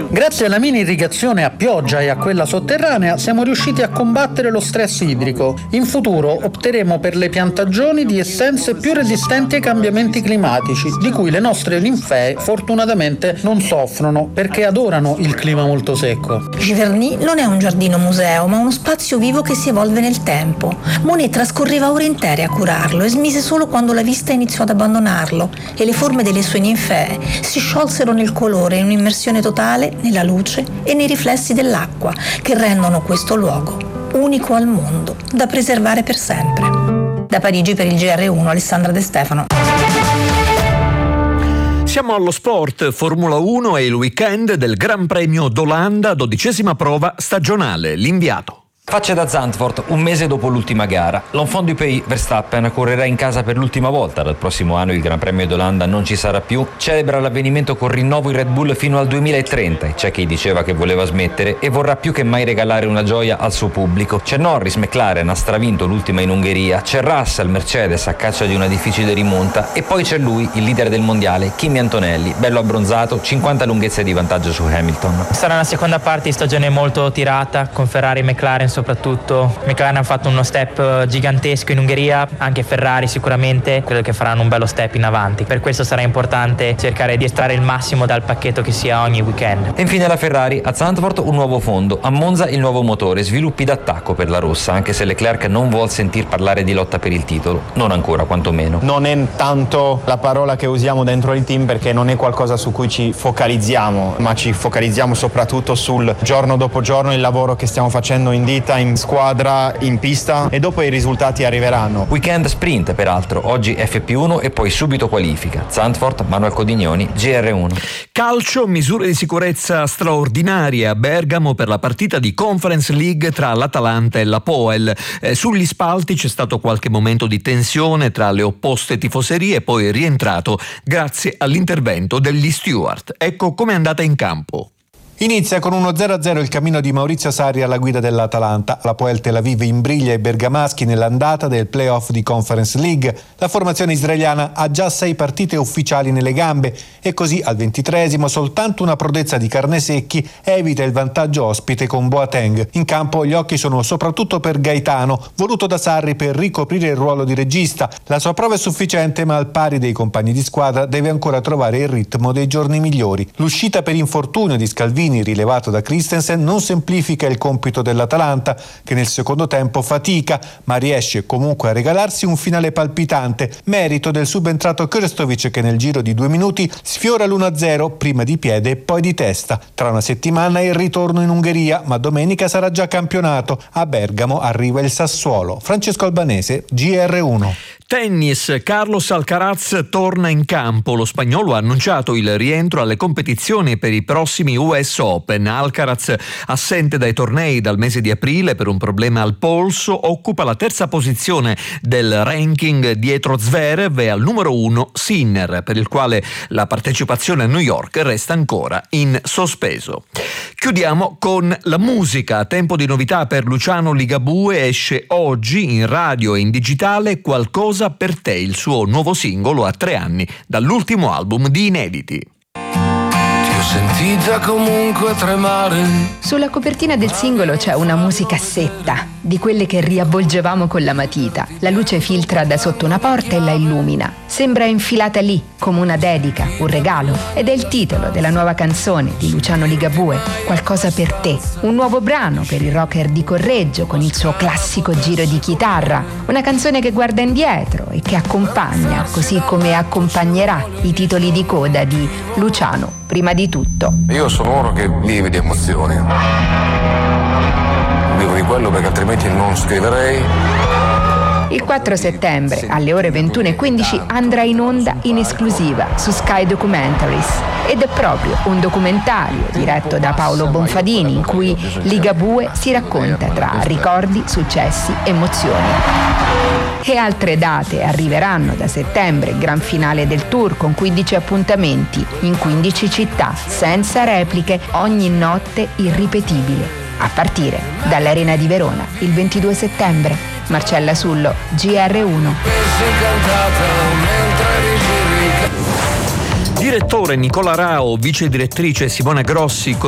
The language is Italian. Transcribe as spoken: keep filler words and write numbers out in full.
Grazie alla mini irrigazione a pioggia e a quella sotterranea siamo riusciti a combattere lo stress idrico. In futuro opteremo per le piantagioni di essenze più resistenti ai cambiamenti climatici, di cui le nostre ninfee fortunatamente non soffrono perché adorano il clima molto secco. Giverny non è un giardino museo, ma uno spazio vivo che si evolve nel tempo. Monet trascorreva ore intere a curarlo e smise solo quando la vista iniziò ad abbandonarlo e le forme delle sue ninfee si sciolsero nel colore in un'immersione totale nella luce e nei riflessi dell'acqua che rendono questo luogo unico al mondo, da preservare per sempre. Da Parigi per il G R uno, Alessandra De Stefano. Siamo allo sport. Formula uno e il weekend del Gran Premio d'Olanda, dodicesima prova stagionale. L'inviato. Facce da Zandvoort, un mese dopo l'ultima gara. L'Enfant du Pays, Verstappen, correrà in casa per l'ultima volta. Dal prossimo anno il Gran Premio d'Olanda non ci sarà più. Celebra l'avvenimento con rinnovo in Red Bull fino al duemilatrenta. C'è chi diceva che voleva smettere e vorrà più che mai regalare una gioia al suo pubblico. C'è Norris, McLaren, ha stravinto l'ultima in Ungheria. C'è Russell, Mercedes, a caccia di una difficile rimonta. E poi c'è lui, il leader del mondiale, Kimi Antonelli, bello abbronzato, cinquanta lunghezze di vantaggio su Hamilton. Sarà una seconda parte di stagione molto tirata, con Ferrari e McLaren soprattutto. McLaren ha fatto uno step gigantesco in Ungheria, anche Ferrari sicuramente credo che faranno un bello step in avanti. Per questo sarà importante cercare di estrarre il massimo dal pacchetto che si ha ogni weekend. E infine la Ferrari, a Zandvoort un nuovo fondo, a Monza il nuovo motore, sviluppi d'attacco per la rossa, anche se Leclerc non vuol sentir parlare di lotta per il titolo, non ancora quantomeno. Non è tanto la parola che usiamo dentro il team, perché non è qualcosa su cui ci focalizziamo, ma ci focalizziamo soprattutto sul giorno dopo giorno, il lavoro che stiamo facendo in ditta, in squadra, in pista, e dopo i risultati arriveranno. Weekend sprint peraltro, oggi F P uno e poi subito qualifica. Zandvoort, Manuel Codignoni, G R uno. Calcio, misure di sicurezza straordinarie a Bergamo per la partita di Conference League tra l'Atalanta e la Poel. Eh, sugli spalti c'è stato qualche momento di tensione tra le opposte tifoserie, poi è rientrato grazie all'intervento degli steward. Ecco com'è andata in campo. Inizia con uno zero a zero il cammino di Maurizio Sarri alla guida dell'Atalanta. La Poel Tel Aviv imbriglia i bergamaschi nell'andata del play-off di Conference League. La formazione israeliana ha già sei partite ufficiali nelle gambe e così al ventitreesimo soltanto una prodezza di Carnesecchi evita il vantaggio ospite con Boateng. In campo gli occhi sono soprattutto per Gaetano, voluto da Sarri per ricoprire il ruolo di regista. La sua prova è sufficiente, ma al pari dei compagni di squadra deve ancora trovare il ritmo dei giorni migliori. L'uscita per infortunio di Scalvini, rilevato da Christensen, non semplifica il compito dell'Atalanta, che nel secondo tempo fatica, ma riesce comunque a regalarsi un finale palpitante, merito del subentrato Krstovic, che nel giro di due minuti sfiora l'uno a zero, prima di piede e poi di testa. Tra una settimana il ritorno in Ungheria, ma domenica sarà già campionato. A Bergamo arriva il Sassuolo. Francesco Albanese, G R uno. Tennis, Carlos Alcaraz torna in campo. Lo spagnolo ha annunciato il rientro alle competizioni per i prossimi U S Open. Alcaraz, assente dai tornei dal mese di aprile per un problema al polso, occupa la terza posizione del ranking dietro Zverev e al numero uno Sinner, per il quale la partecipazione a New York resta ancora in sospeso. Chiudiamo con la musica. Tempo di novità per Luciano Ligabue. Esce oggi in radio e in digitale Qualcosa per te, il suo nuovo singolo a tre anni dall'ultimo album di inediti. Sentita comunque tremare. Sulla copertina del singolo c'è una musicassetta, di quelle che riavvolgevamo con la matita. La luce filtra da sotto una porta e la illumina. Sembra infilata lì, come una dedica, un regalo. Ed è il titolo della nuova canzone di Luciano Ligabue, Qualcosa per te. Un nuovo brano per il rocker di Correggio con il suo classico giro di chitarra. Una canzone che guarda indietro e che accompagna, così come accompagnerà i titoli di coda di Luciano Prima di tutto. Io sono uno che vive di emozioni. Vivo di quello perché altrimenti non scriverei. Il quattro settembre alle ore ventuno e quindici andrà in onda in esclusiva su Sky Documentaries ed è proprio un documentario diretto da Paolo Bonfadini in cui Ligabue si racconta tra ricordi, successi, emozioni. E altre date arriveranno da settembre, gran finale del tour con quindici appuntamenti in quindici città, senza repliche, ogni notte irripetibile. A partire dall'Arena di Verona il ventidue settembre. Marcella Sullo, G R uno. Direttore Nicola Rao, vice direttrice Simona Grossi.